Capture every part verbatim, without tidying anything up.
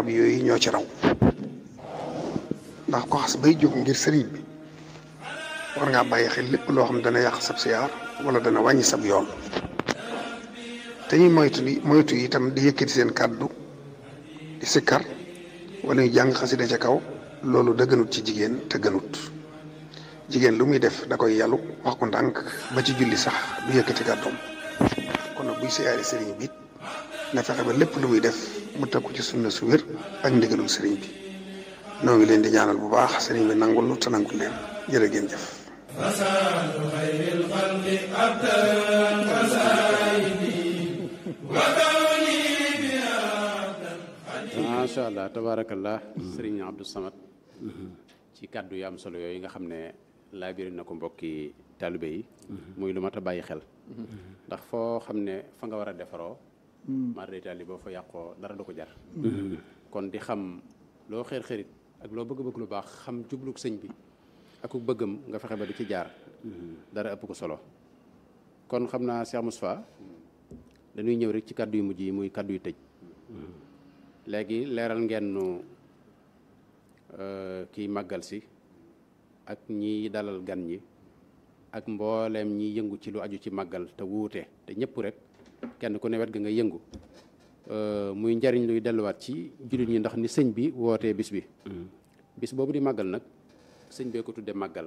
barab yooyu ñoo ci raw ndax ko xas bay jóg ngir sëriñ bi war ngaa bàyyi xel lépp loo xam dana yàq sab siyaar wala dana wàññi sab yoon te ñuy moytu ni moytu itam di yëkkati seen kàddu di sikkar wala ñu jàng xasida ca kaw loolu da gënut ci jigéen te gënut jigéen lu muy def da koy yàllu wax ko ndànk ba ci julli sax du yëkkati kàddoom kon nag buy siyaare sëriñ bi na fexe ba lépp lu muy def mu teg ko ci sunna su wér ak ndigalul sëriñ bi noo ngi leen di ñaanal bu baax sëriñ bi nangul lu te nangul leen jërë ngeen jëf macha allah tabaarakallah sëriñ Abdou Samad ci kàddu yu am solo yooyu nga xam ne laabiri na ko mbokki taalibe yi muy lu mat a bàyyi xel ndax foo xam ne fa nga war a defaroo mar taali boo fa yàqoo dara du ko jar kon di xam loo xeer xerit ak loo bëgg-bëgg lu baax xam jubluk sëñ bi ak ku bëggam nga fexe ba di ci jaar dara ëpp ko solo kon xam naa Cheikh Moustapha dañuy ñëw rek ci kàddu yu mujj yi muy kàddu yu tëj léegi leeral ngeen nu kiy màggal si ak ñiy dalal gan ñi ak mbooleem ñiy yëngu ci lu aju ci màggal te wuute te ñëpp rek kenn ku ne wet ga nga yëngu muy njariñ luy delluwaat ci jullit ñi ndax ni sëñ bi wootee bis bi bis boobu di màggal nag sëñ bee ko tudde màggal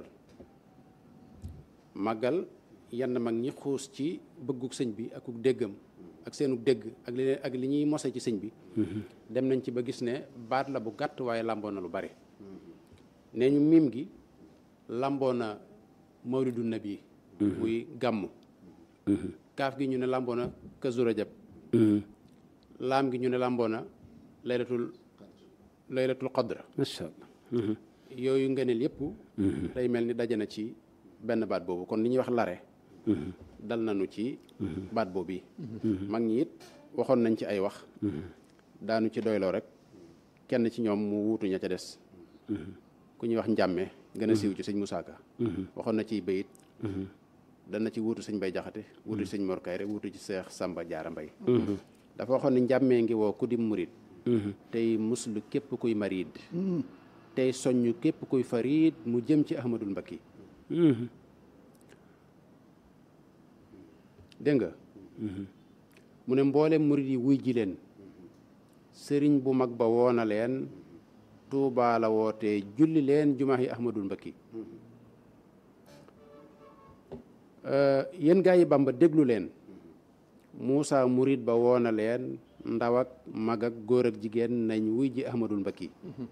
màggal yenn mag ñi xuus ci bëgguk sëñ bi akuk déggam ak seenu dégg ak li ak li ñuy mose ci sëñ bi dem nañ ci ba gis ne baat la bu gàtt waaye làmboo na lu bari nee ñu miim gi làmboo na mawlidu nabi muy gàmm kaaf gi ñu ne làmboo na kazu rajab laam gi ñu ne làmboo na laylatul laylatul qadr masha Allah yooyu ngëneel yëpp day mel ni daje na ci benn baat boobu kon li ñuy wax lare dal nañu ci baat boobu yi mag ñi it waxoon nañ ci ay wax daanu ci doyloo rek kenn ci ñoom mu wuutu ña ca des ku ñuy wax njàmme gën a siiw ci sëñ Musaa Ka waxoon na ciy bayit dana ci wuutu sëñ Bay Jaxate wuutu ci sëñ Mor Kayre wuutu ci Seex Samba Jaara Mbay dafa waxoon ne njàmmee ngi woo ku di murit tey muslu képp kuy mariid tey soññ képp kuy fariid mu jëm ci Ahmadul Mbakki dégg nga mu ne mboolem murit yi wuy ji leen sëriñ bu mag ba woona leen Tuubaa la wootee julli leen jumaa yi Ahmadul Mbakki yéen gaa yi Bàmba déglu leen Muusa murit ba woona leen ndaw ak mag ak góor ak jigéen nañ wuy ji Ahmadul Mbakki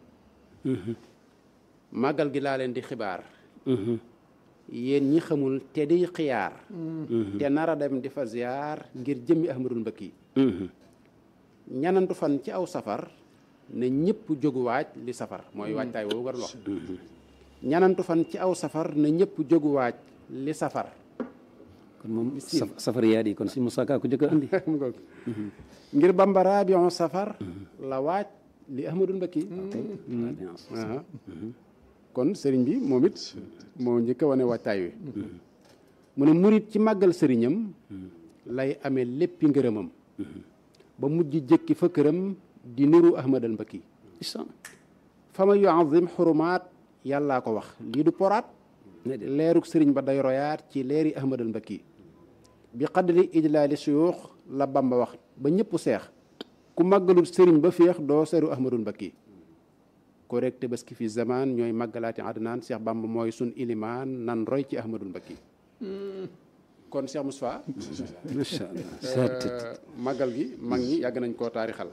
màggal gi laa leen di xibaar yéen ñi xamul te di xiyaar te nara dem di fa ziyaar ngir jëmmi Ahmadul Mbakki ñanantu fan ci aw safar ne ñëpp jógu waaj li safar mooy waajtaay woowu nga doon wax ñanantu fan ci aw safar ne ñëpp jógu waaj li safar kon moom safar yaat yi kon si Musaa Ka ko jëkk a andi ngir Bamba raabion safar la waaj li Ahmadul Mbakki kon sëriñ bi moom it moo njëkk a wane waajtaay wi mu ne murit ci màggal sëriñam lay amee léppi ngërëmam ba mujj jëkki fa këram di niru Ahmadul Mbakki fa ma yuazim xurumaat yàllaa ko wax lii du poraat leeruk sëriñ ba day royaat ci leeri Ahmadul Mbakki bi qadri ijlaali suyuux la Bamba wax ba ñëpp seex ku màggalul sëriñ ba féex doo seru Ahmadul Mbakki correct Tabaski fi zaman ñooy màggalaati adnaan Cheikh Bamba mooy sun ilimaan nan roy ci Ahmadul Mbakki kon Cheikh Moustapha masha Allah màggal gi mag ñi yàgg nañ koo taarixal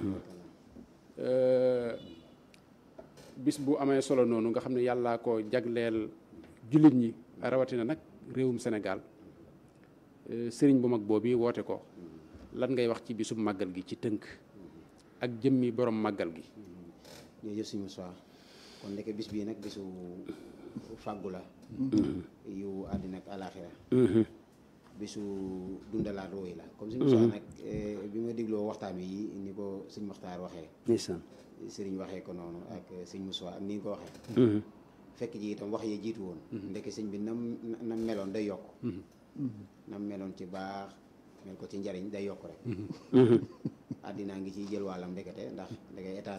bis bu amee solo noonu nga xam ne yàllaa ko jagleel jullit ñi rawatina nag réewum Sénégal sëriñ bu mag boobu woote ko lan ngay wax ci bisub màggal gi ci tënk ak jëmmi borom màggal gi. jërëjëf sëñ Moussa kon ndeke bis bii nag bisu fàggu la yu àddina ak alaaxira bisu dundalaat rooy la comme sëñ Moussa nag bi ma dégloo waxtaan wi ni ko sëñ Maxtaar waxee sëriñ waxee ko noonu ak sëñ Moussa ak ni nga ko waxee fekk ji itam wax yee jiitu woon ndeke sëñ bi nam nam meloon day yokk nam meloon ci baax mel ko ci njariñ day yokk rek àddinaa ngi ciy jël wàllam ndekete ndax ndeke état